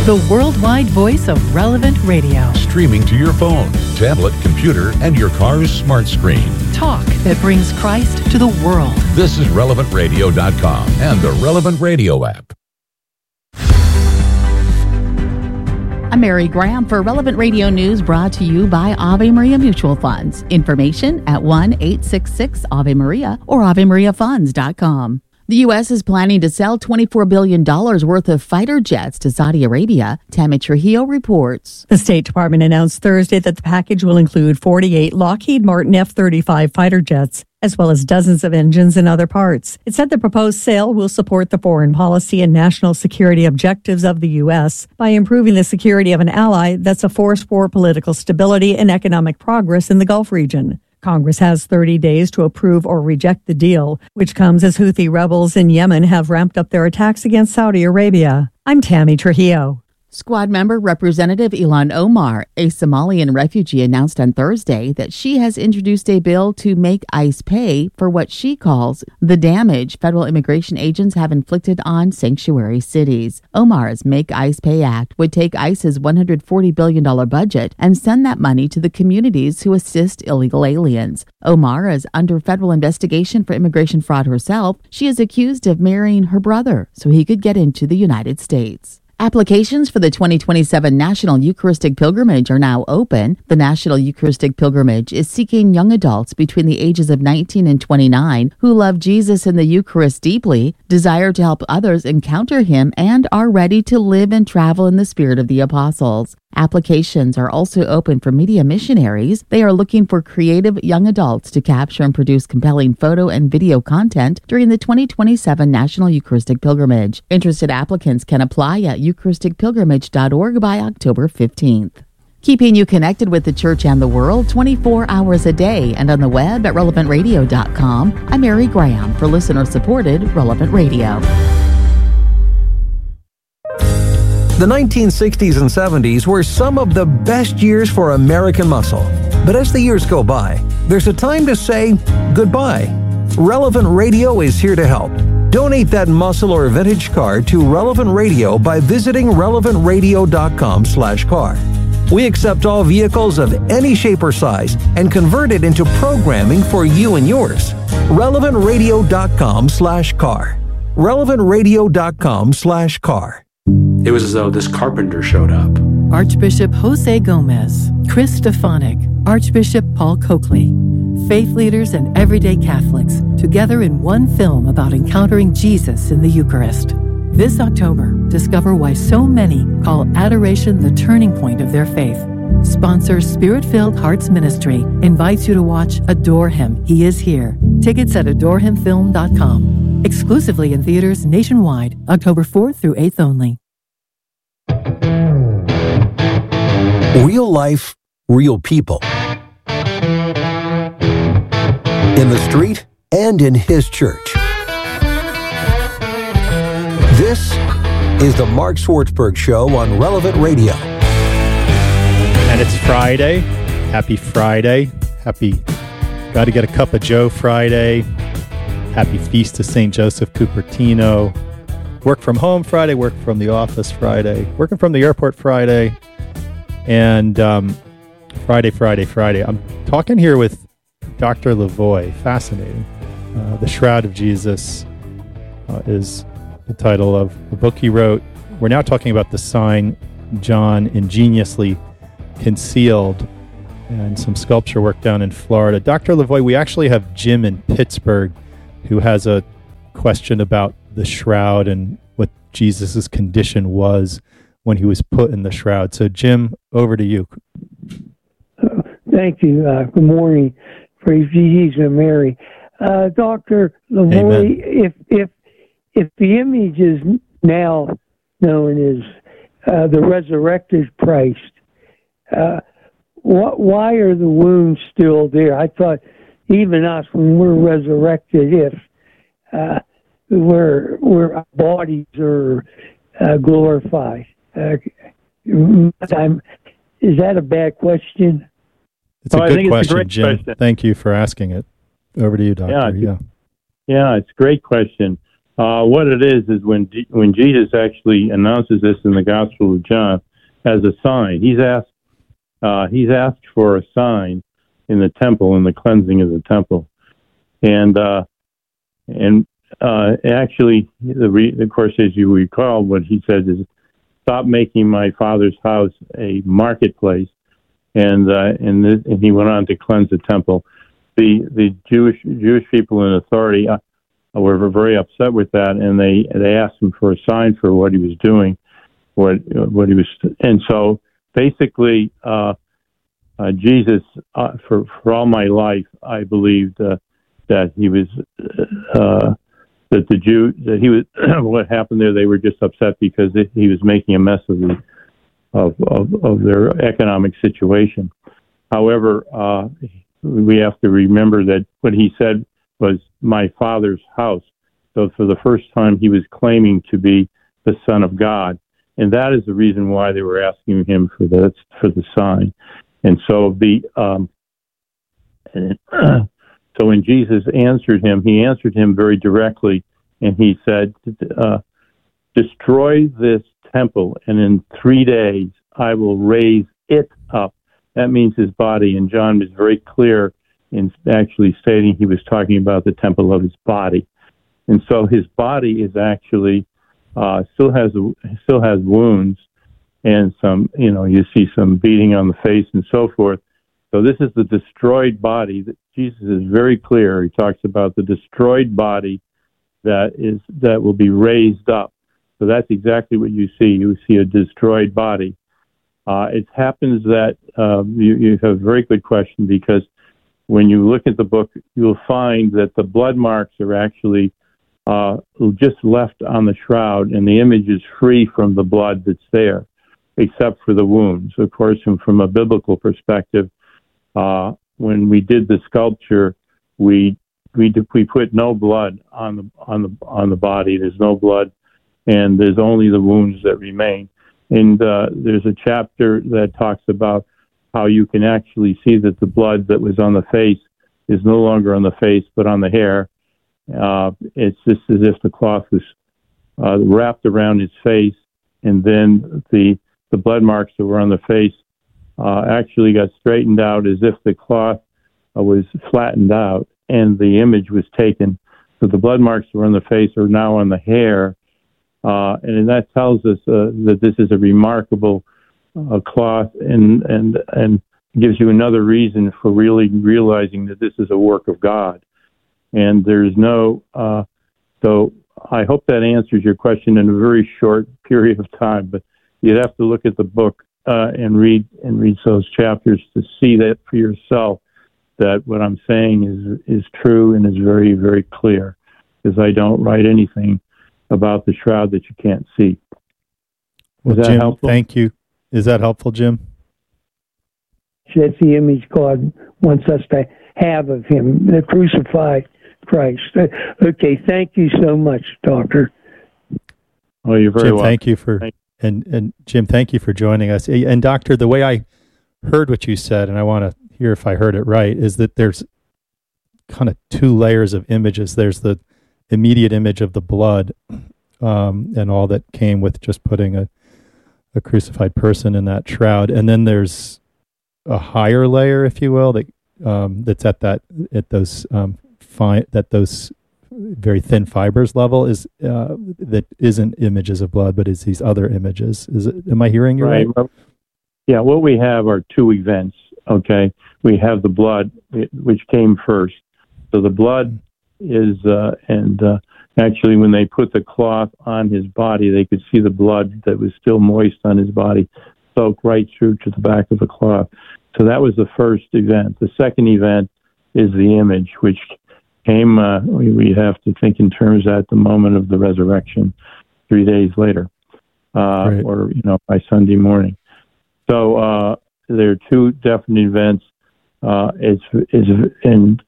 the worldwide voice of Relevant Radio. Streaming to your phone, tablet, computer, and your car's smart screen. Talk that brings Christ to the world. This is RelevantRadio.com and the Relevant Radio app. I'm Mary Graham for Relevant Radio News, brought to you by Ave Maria Mutual Funds. Information at 1-866-AVE-MARIA or AveMariaFunds.com. The U.S. is planning to sell $24 billion worth of fighter jets to Saudi Arabia. Tammy Trujillo reports. The State Department announced Thursday that the package will include 48 Lockheed Martin F-35 fighter jets, as well as dozens of engines and other parts. It said the proposed sale will support the foreign policy and national security objectives of the U.S. by improving the security of an ally that's a force for political stability and economic progress in the Gulf region. Congress has 30 days to approve or reject the deal, which comes as Houthi rebels in Yemen have ramped up their attacks against Saudi Arabia. I'm Tammy Trujillo. Squad member Representative Ilhan Omar, a Somalian refugee, announced on Thursday that she has introduced a bill to make ICE pay for what she calls the damage federal immigration agents have inflicted on sanctuary cities. Omar's Make ICE Pay Act would take ICE's $140 billion budget and send that money to the communities who assist illegal aliens. Omar is under federal investigation for immigration fraud herself. She is accused of marrying her brother so he could get into the United States. Applications for the 2027 National Eucharistic Pilgrimage are now open. The National Eucharistic Pilgrimage is seeking young adults between the ages of 19 and 29 who love Jesus and the Eucharist deeply, desire to help others encounter him, and are ready to live and travel in the spirit of the apostles. Applications are also open for media missionaries. They are looking for creative young adults to capture and produce compelling photo and video content during the 2027 National Eucharistic Pilgrimage. Interested applicants can apply at eucharisticpilgrimage.org by October 15th. Keeping you connected with the church and the world 24 hours a day and on the web at relevantradio.com. I'm Mary Graham for listener-supported Relevant Radio. The 1960s and 70s were some of the best years for American muscle. But as the years go by, there's a time to say goodbye. Relevant Radio is here to help. Donate that muscle or vintage car to Relevant Radio by visiting relevantradio.com/car. We accept all vehicles of any shape or size and convert it into programming for you and yours. relevantradio.com/car. relevantradio.com/car. It was as though this carpenter showed up. Archbishop Jose Gomez, Chris Stefanik, Archbishop Paul Coakley, faith leaders and everyday Catholics together in one film about encountering Jesus in the Eucharist. This October, discover why so many call adoration the turning point of their faith. Sponsor Spirit-Filled Hearts Ministry invites you to watch Adore Him, He Is Here. Tickets at adorehimfilm.com. Exclusively in theaters nationwide, October 4th through 8th only. Real life, real people. In the street and in his church. This is the Mark Swartzberg Show on Relevant Radio. And it's Friday. Happy Friday. Happy Got to Get a Cup of Joe Friday. Happy Feast of St. Joseph Cupertino. Work from home Friday, work from the office Friday, working from the airport Friday, and Friday. I'm talking here with Dr. Lavoie. Fascinating. The Shroud of Jesus is the title of the book he wrote. We're now talking about the sign John ingeniously concealed and some sculpture work down in Florida. Dr. Lavoie, we actually have Jim in Pittsburgh who has a question about the shroud and what Jesus' condition was when he was put in the shroud. So, Jim, over to you. Thank you. Good morning. Praise Jesus and Mary. Dr. Lavoie, if the image is now known as the resurrected Christ, why are the wounds still there? I thought even us, when we're resurrected, if where our bodies are glorified. Is that a bad question? It's a good question, Jim. Question. Thank you for asking it. Over to you, Doctor. Yeah, it's a great question. What it is when Jesus actually announces this in the Gospel of John as a sign, he's asked for a sign in the temple, in the cleansing of the temple, and actually, of course, as you recall, what he says is, "Stop making my Father's house a marketplace," and he went on to cleanse the temple. The Jewish people in authority were very upset with that, and they asked him for a sign for what he was doing, what he was, and so basically, Jesus, for all my life, I believed that he was that he was what happened there. They were just upset because he was making a mess of their economic situation. However, we have to remember that what he said was my Father's house. So for the first time, he was claiming to be the Son of God, and that is the reason why they were asking him for the sign. And so so when Jesus answered him, he answered him very directly, and he said, "Destroy this temple, and in 3 days I will raise it up." That means his body, and John was very clear in actually stating he was talking about the temple of his body. And so his body is actually still has wounds, and some, you see some beating on the face and so forth. So this is the destroyed body. That Jesus is very clear. He talks about the destroyed body that will be raised up. So that's exactly what you see. You see a destroyed body. It happens that you have a very good question, because when you look at the book, you'll find that the blood marks are actually just left on the shroud, and the image is free from the blood that's there, except for the wounds. Of course, and from a biblical perspective, when we did the sculpture, we put no blood on the body. There's no blood, and there's only the wounds that remain. And there's a chapter that talks about how you can actually see that the blood that was on the face is no longer on the face, but on the hair. It's just as if the cloth was wrapped around his face, and then the blood marks that were on the face actually got straightened out as if the cloth was flattened out, and the image was taken. So the blood marks that were on the face are now on the hair, and that tells us that this is a remarkable cloth, and gives you another reason for really realizing that this is a work of God. And there's no, so I hope that answers your question in a very short period of time, but you'd have to look at the book and read those chapters to see that for yourself, that what I'm saying is true and is very, very clear, because I don't write anything about the shroud that you can't see. Well, Jim, helpful? Thank you. Is that helpful, Jim? That's the image God wants us to have of him, the crucified Christ. Okay, thank you so much, Doctor. Oh, you're very Jim, welcome. Thank you for and Jim, thank you for joining us. And Doctor, the way I heard what you said, and I want to hear if I heard it right, is that there's kind of two layers of images. There's the immediate image of the blood and all that came with just putting a crucified person in that shroud, and then there's a higher layer, if you will, that's at those very thin fibers level is that isn't images of blood, but is these other images. Am I hearing you right? Yeah, what we have are two events. Okay, we have the blood, which came first. So the blood is, actually, when they put the cloth on his body, they could see the blood that was still moist on his body soak right through to the back of the cloth. So that was the first event. The second event is the image, which came, we have to think in terms at the moment of the resurrection, 3 days later, or, by Sunday morning. So there are two definite events. And